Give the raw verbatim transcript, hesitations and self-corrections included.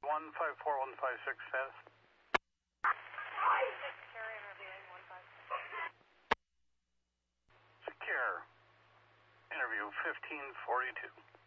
one five four one five six status. Secure interviewing one five six. Secure. Interview fifteen forty-two.